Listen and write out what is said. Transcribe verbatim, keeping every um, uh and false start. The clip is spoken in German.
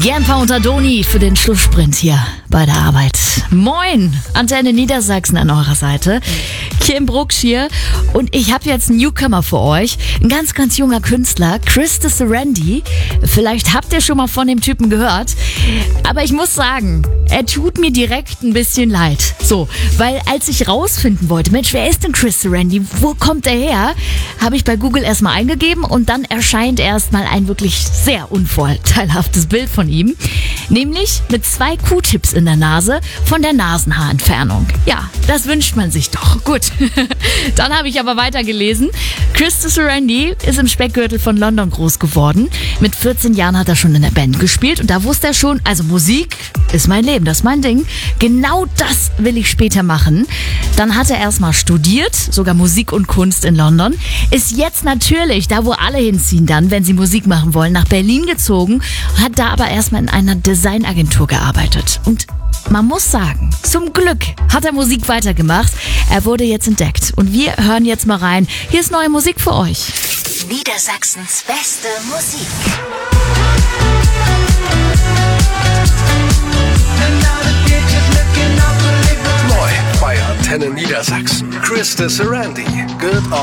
Gemper und Adoni für den Schlusssprint hier bei der Arbeit. Moin, Antenne Niedersachsen an eurer Seite. Kim Brucksch hier und ich habe jetzt einen Newcomer für euch. Ein ganz, ganz junger Künstler, Chris de Serendy. Vielleicht habt ihr schon mal von dem Typen gehört. Aber ich muss sagen, er tut mir direkt ein bisschen leid. So, weil als ich rausfinden wollte, Mensch, wer ist denn Chris Serendy? Wo kommt er her? Habe ich bei Google erstmal eingegeben und dann erscheint erstmal ein wirklich sehr unvorteilhaftes Bild von ihm. Nämlich mit zwei Q-Tips in der Nase von der Nasenhaarentfernung. Ja, das wünscht man sich doch. Gut. Dann habe ich aber weitergelesen. Chris de Serendy ist im Speckgürtel von London groß geworden. Mit vierzehn Jahren hat er schon in der Band gespielt und da wusste er schon, also Musik ist mein Leben, das ist mein Ding. Genau das will ich später machen. Dann hat er erstmal studiert, sogar Musik und Kunst in London. Ist jetzt natürlich, da wo alle hinziehen dann, wenn sie Musik machen wollen, nach Berlin gezogen. Hat da aber erstmal in einer Designagentur gearbeitet. Und man muss sagen, zum Glück hat er Musik weitergemacht. Er wurde jetzt entdeckt. Und wir hören jetzt mal rein. Hier ist neue Musik für euch. Niedersachsens beste Musik. Neu bei Antenne Niedersachsen. Chris de Serendy. Good